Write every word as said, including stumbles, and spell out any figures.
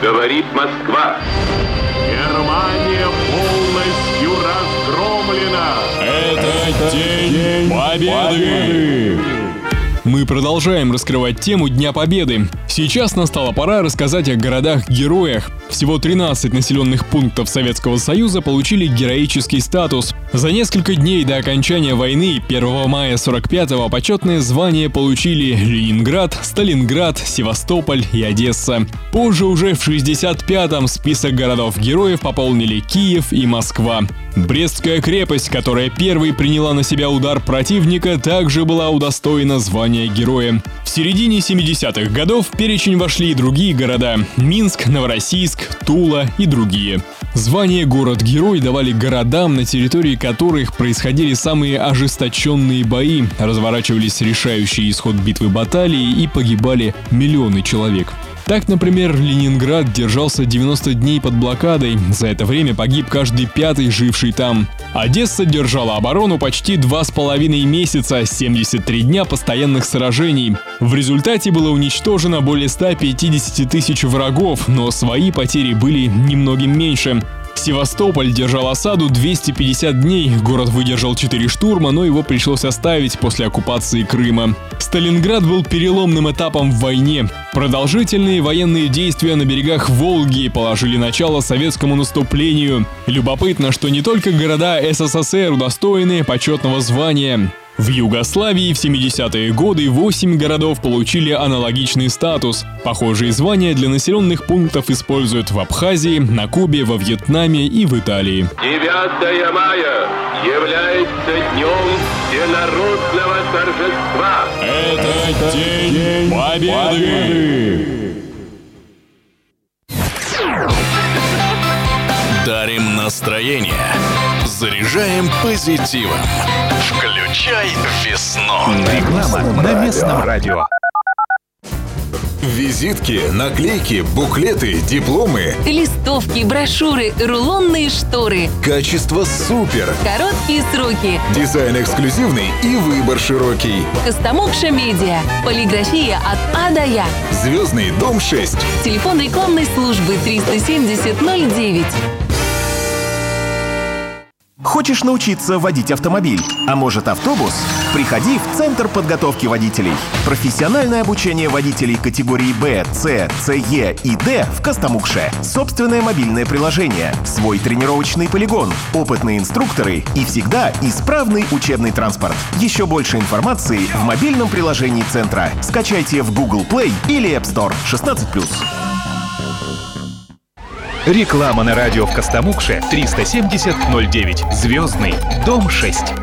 говорит Москва. Германия полностью разгромлена. Это День Победы! Мы продолжаем раскрывать тему Дня Победы. Сейчас настала пора рассказать о городах-героях. Всего тринадцать населенных пунктов Советского Союза получили героический статус. За несколько дней до окончания войны, первого мая сорок пятого, почетное звание получили Ленинград, Сталинград, Севастополь и Одесса. Позже, уже в шестьдесят пятом, список городов-героев пополнили Киев и Москва. Брестская крепость, которая первой приняла на себя удар противника, также была удостоена звания героя. В середине семидесятых годов в перечень вошли и другие города – Минск, Новороссийск, Тула и другие. Звание «Город-герой» давали городам, на территории которых происходили самые ожесточенные бои, разворачивались решающие исход битвы баталии и погибали миллионы человек. Так, например, Ленинград держался девяносто дней под блокадой, за это время погиб каждый пятый живший там. Одесса держала оборону почти два с половиной месяца, семьдесят три дня постоянных сражений. В результате было уничтожено более ста пятидесяти тысяч врагов, но свои потери были немногим меньше. Севастополь держал осаду двести пятьдесят дней, город выдержал четыре штурма, но его пришлось оставить после оккупации Крыма. Сталинград был переломным этапом в войне. Продолжительные военные действия на берегах Волги положили начало советскому наступлению. Любопытно, что не только города СССР удостоены почетного звания. В Югославии в семидесятые годы восемь городов получили аналогичный статус. Похожие звания для населенных пунктов используют в Абхазии, на Кубе, во Вьетнаме и в Италии. девятое мая является днем всенародного торжества. Это День Победы! Дарим настроение. Заряжаем позитивом. Включай весну. Реклама на местном радио. Визитки, наклейки, буклеты, дипломы. Листовки, брошюры, рулонные шторы. Качество супер. Короткие сроки. Дизайн эксклюзивный и выбор широкий. Костомукша Медиа. Полиграфия от А до Я. Звездный дом шесть. Телефон рекламной службы триста семьдесят ноль девять. Хочешь научиться водить автомобиль? А может, автобус? Приходи в Центр подготовки водителей. Профессиональное обучение водителей категории Б, С, С-Е и Д в Костомукше. Собственное мобильное приложение, свой тренировочный полигон, опытные инструкторы и всегда исправный учебный транспорт. Еще больше информации в мобильном приложении Центра. Скачайте в Google Play или App Store. шестнадцать плюс. Реклама на радио в Костомукше триста семьдесят ноль девять. Звездный дом шесть.